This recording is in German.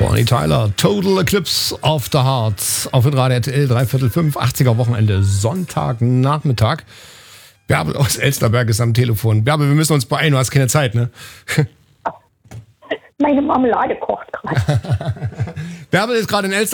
Bonnie Tyler, Total Eclipse of the Heart. Auf Radio RTL, 3/4, 80er Wochenende, Sonntagnachmittag. Bärbel aus Elsterberg ist am Telefon. Bärbel, wir müssen uns beeilen, du hast keine Zeit, ne? Meine Marmelade kocht gerade. Bärbel ist gerade in Elsterberg.